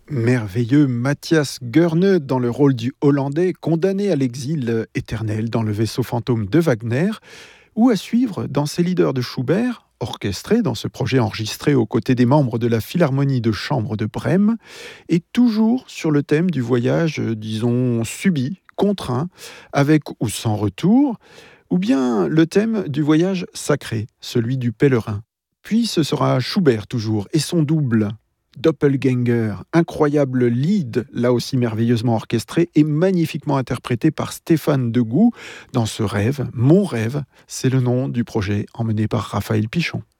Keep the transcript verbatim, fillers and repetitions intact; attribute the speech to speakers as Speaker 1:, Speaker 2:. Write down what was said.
Speaker 1: Merveilleux Matthias Goerne dans le rôle du Hollandais condamné à l'exil éternel dans le vaisseau fantôme de Wagner, ou à suivre dans Ces leaders de Schubert, orchestré dans ce projet enregistré aux côtés des membres de la Philharmonie de chambre de Brême, et toujours sur le thème du voyage, euh, disons, subi, contraint, avec ou sans retour, ou bien le thème du voyage sacré, celui du pèlerin. Puis ce sera Schubert toujours, et son double, Doppelgänger, incroyable lead, là aussi merveilleusement orchestré et magnifiquement interprété par Stéphane Degout dans ce rêve, Mon rêve, c'est le nom du projet emmené par Raphaël Pichon.